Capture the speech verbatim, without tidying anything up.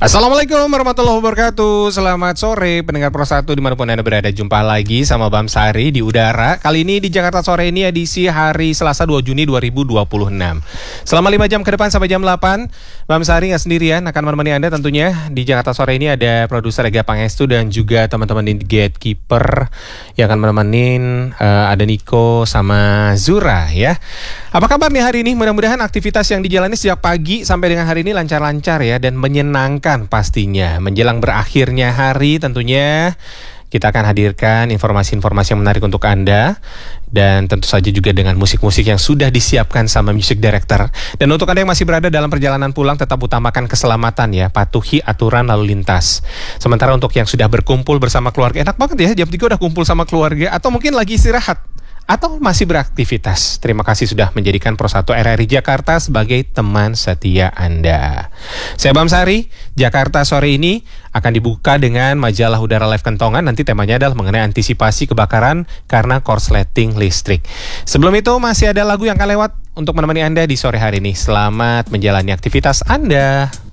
Assalamualaikum warahmatullahi wabarakatuh. Selamat sore pendengar Pro satu dimanapun Anda berada. Jumpa lagi sama Bam Sari di udara. Kali ini di Jakarta Sore ini edisi hari Selasa dua Juni dua ribu dua puluh enam. Selama lima jam ke depan sampai jam delapan, Bam Sari gak sendirian, akan menemani Anda tentunya. Di Jakarta Sore ini ada produser Ega Pangestu dan juga teman-teman di Gatekeeper yang akan menemenin. uh, Ada Niko sama Zura ya. Apa kabar nih hari ini? Mudah-mudahan aktivitas yang dijalani sejak pagi sampai dengan hari ini lancar-lancar ya, dan menyenangkan pastinya. Menjelang berakhirnya hari tentunya kita akan hadirkan informasi-informasi yang menarik untuk Anda, dan tentu saja juga dengan musik-musik yang sudah disiapkan sama music director. Dan untuk Anda yang masih berada dalam perjalanan pulang, tetap utamakan keselamatan ya, patuhi aturan lalu lintas. Sementara untuk yang sudah berkumpul bersama keluarga, enak banget ya jam tiga udah kumpul sama keluarga, atau mungkin lagi istirahat atau masih beraktivitas. Terima kasih sudah menjadikan Pro satu R R I Jakarta sebagai teman setia Anda. Saya Bam Sari. Jakarta Sore ini akan dibuka dengan majalah Udara Live Kentongan. Nanti temanya adalah mengenai antisipasi kebakaran karena korsleting listrik. Sebelum itu masih ada lagu yang akan lewat untuk menemani Anda di sore hari ini. Selamat menjalani aktivitas Anda.